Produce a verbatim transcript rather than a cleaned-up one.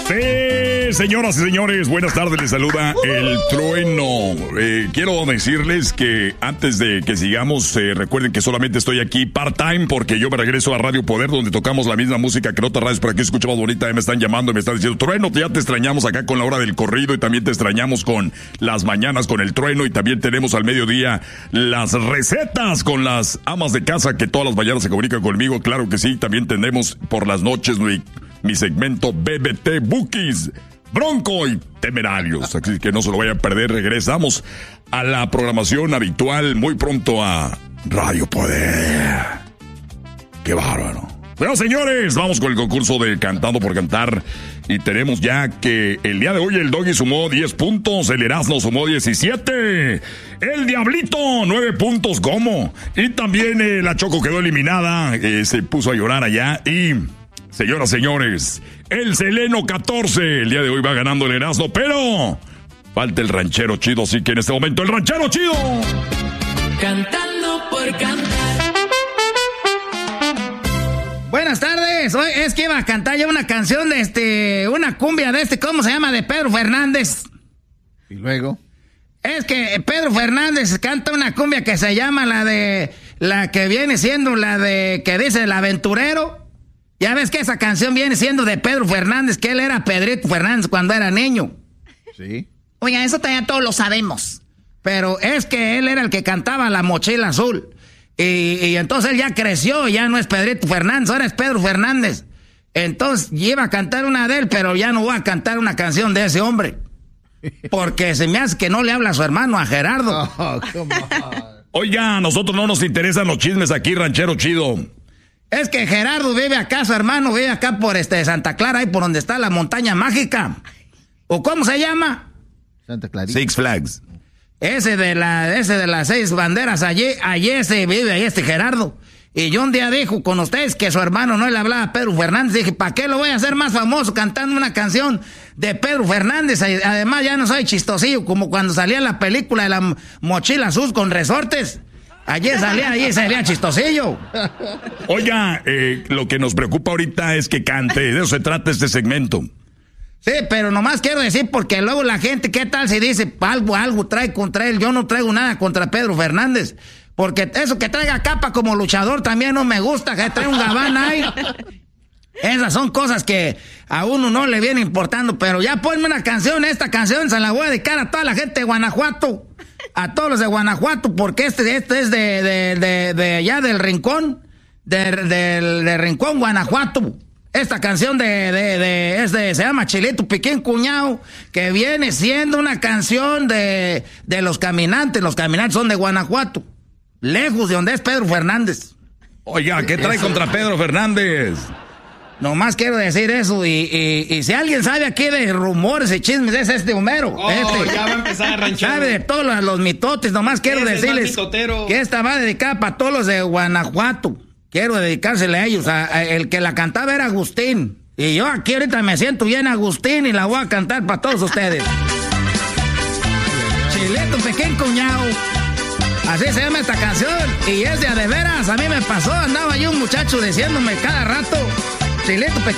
Sí, señoras y señores, buenas tardes, les saluda el Trueno. Eh, quiero decirles que antes de que sigamos, eh, recuerden que solamente estoy aquí part-time porque yo me regreso a Radio Poder, donde tocamos la misma música que en otras radios, pero aquí escuchamos bonita, y me están llamando y me están diciendo, Trueno, ya te extrañamos acá con la hora del corrido y también te extrañamos con las mañanas con el Trueno y también tenemos al mediodía las recetas con las amas de casa que todas las mañanas se comunican conmigo, claro que sí, también tenemos por las noches mi, mi segmento B B T Bookies, Bronco y Temerarios, así que no se lo vayan a perder. Regresamos a la programación habitual muy pronto a Radio Poder. ¡Qué bárbaro! Bueno, señores, vamos con el concurso de Cantando por Cantar y tenemos ya que el día de hoy el Doggy sumó diez puntos, el Erasmo sumó diecisiete, el Diablito nueve puntos, ¿cómo? Y también eh, la Choco quedó eliminada, eh, se puso a llorar allá y... Señoras, señores, el Seleno catorce, el día de hoy va ganando el Erasmo, pero falta el Ranchero Chido, así que en este momento el Ranchero Chido. Cantando por cantar. Buenas tardes, hoy es que iba a cantar ya una canción de este, una cumbia de este, ¿cómo se llama? De Pedro Fernández. ¿Y luego? Es que Pedro Fernández canta una cumbia que se llama la de, la que viene siendo la de, que dice el aventurero. Ya ves que esa canción viene siendo de Pedro Fernández, que él era Pedrito Fernández cuando era niño. Sí. Oiga, eso también todos lo sabemos. Pero es que él era el que cantaba La Mochila Azul. Y, y entonces él ya creció, ya no es Pedrito Fernández, ahora es Pedro Fernández. Entonces iba a cantar una de él, pero ya no voy a cantar una canción de ese hombre. Porque se me hace que no le habla a su hermano, a Gerardo. Oh, come on. Oiga, a nosotros no nos interesan los chismes aquí, Ranchero Chido. Es que Gerardo vive acá, su hermano vive acá por este Santa Clara, ahí por donde está la montaña mágica. ¿O cómo se llama? Santa Clarita. Six Flags. Ese de la, ese de las seis banderas, allí, allí ese vive, ahí este Gerardo. Y yo un día dijo con ustedes que su hermano no le hablaba a Pedro Fernández. Dije, ¿para qué lo voy a hacer más famoso cantando una canción de Pedro Fernández? Además ya no soy chistosillo, como cuando salía la película de La Mochila Azul con resortes. Allí salía, allí salía chistosillo. Oiga, eh, lo que nos preocupa ahorita es que cante, de eso se trata este segmento. Sí, pero nomás quiero decir porque luego la gente, ¿qué tal si dice algo, algo trae contra él? Yo no traigo nada contra Pedro Fernández. Porque eso que traiga capa como luchador también no me gusta, que trae un gabán ahí. Esas son cosas que a uno no le viene importando, pero ya ponme una canción, esta canción se la voy a dedicar a toda la gente de Guanajuato. A todos los de Guanajuato, porque este, este es de, de, de, de allá del Rincón, de, de, de Rincón, Guanajuato. Esta canción de, de, de, es de, se llama Chilito Piquín Cuñao, que viene siendo una canción de, de los caminantes. Los caminantes son de Guanajuato, lejos de donde es Pedro Fernández. Oiga, ¿qué trae contra Pedro Fernández? Nomás quiero decir eso, y, y, y si alguien sabe aquí de rumores y chismes, es este Homero. Oh, este. ya va a empezar a ranchar. Sabe de todos los, los mitotes, nomás quiero decirles que esta va dedicada para todos los de Guanajuato. Quiero dedicársela a ellos. A, a, el que la cantaba era Agustín. Y yo aquí ahorita me siento bien Agustín y la voy a cantar para todos ustedes. Chilito Pequín Cuñao. Así se llama esta canción. Y es de a de veras, a mí me pasó, andaba yo un muchacho diciéndome cada rato, Chilito Pequín